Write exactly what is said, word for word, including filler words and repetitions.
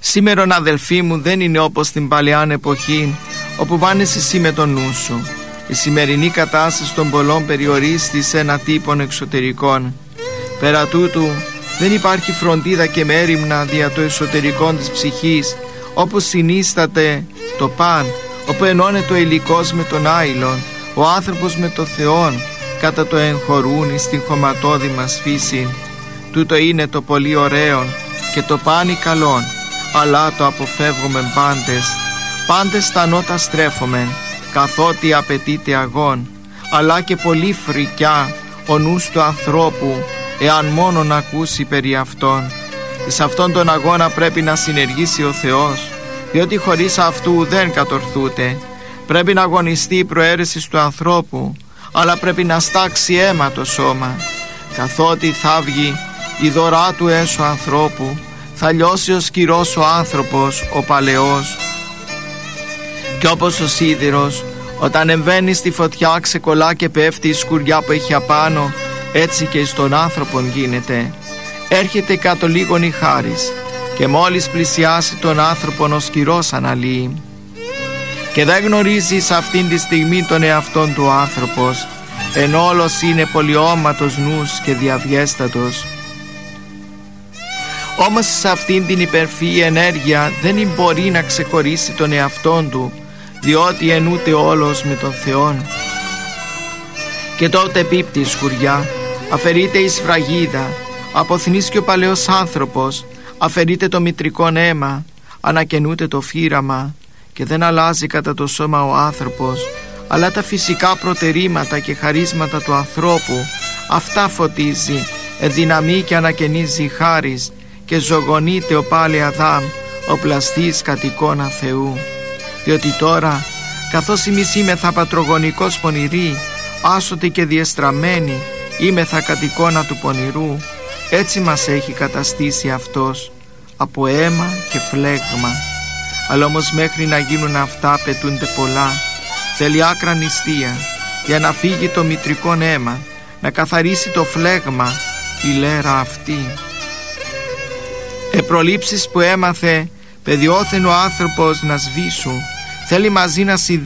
Σήμερον, αδελφοί μου, δεν είναι όπως την παλαιάν εποχή, όπου βάνεσαι εσύ με τον νου σου. Η σημερινή κατάσταση των πολλών περιορίστη σε ένα τύπον εξωτερικών. Πέρα τούτου, δεν υπάρχει φροντίδα και μέριμνα δια το εσωτερικό της ψυχής, όπως συνίσταται το παν, όπου ενώνεται ο υλικός με τον άειλον, ο άνθρωπος με το Θεόν, κατά το εγχωρούν στην χωματώδη μας φύση. Τούτο είναι το πολύ ωραίο και το πάνι καλόν, αλλά το αποφεύγουμε πάντες. Πάντες στα νότα στρέφομεν, καθότι απαιτείται αγών, αλλά και πολύ φρικιά ο νους του ανθρώπου, εάν μόνον ακούσει περί αυτών. Εις αυτόν τον αγώνα πρέπει να συνεργήσει ο Θεός, διότι χωρίς αυτού δεν κατορθούται. Πρέπει να αγωνιστεί η προαίρεση του ανθρώπου, αλλά πρέπει να στάξει αίμα το σώμα. Καθότι θα βγει η δωρά του έσω ανθρώπου, θα λιώσει ο σκυρός ο άνθρωπος, ο παλαιός. Κι όπως ο σίδηρος, όταν εμβαίνει στη φωτιά, ξεκολλά και πέφτει η σκουριά που έχει απάνω, έτσι και στον άνθρωπον γίνεται. Έρχεται κατ' λίγον η χάρις, και μόλις πλησιάσει τον άνθρωπον ο σκυρός αναλύει. Και δεν γνωρίζει σε αυτήν τη στιγμή τον εαυτόν του άνθρωπος, εν όλος είναι πολυώματος νους και διαβιέστατος. Όμως σε αυτήν την υπερφυή ενέργεια δεν μπορεί να ξεχωρίσει τον εαυτόν του, διότι ενούται όλος με τον Θεόν. Και τότε πίπτει η σκουριά, αφαιρείται η σφραγίδα, αποθνίσκει ο παλαιός άνθρωπος, αφαιρείται το μητρικό αίμα, ανακαινούται το φύραμα, και δεν αλλάζει κατά το σώμα ο άνθρωπος, αλλά τα φυσικά προτερήματα και χαρίσματα του ανθρώπου, αυτά φωτίζει, εδυναμεί και ανακαινίζει χάρις, και ζωγονείται ο πάλι Αδάμ, ο πλαστής κατ' εικόνα Θεού. Διότι τώρα, καθώς εμείς είμεθα πατρογονικός πονηροί, άσωτε και διεστραμμένοι, είμεθα κατ' εικόνα του πονηρού, έτσι μας έχει καταστήσει αυτός, από αίμα και φλέγμα. Αλλά όμως μέχρι να γίνουν αυτά απαιτούνται πολλά. Θέλει άκρα νηστεία, για να φύγει το μητρικό αίμα, να καθαρίσει το φλέγμα, η λέρα αυτή. Επρολήψεις που έμαθε, παιδιώθεν ο άνθρωπος να σβήσουν, θέλει μαζί να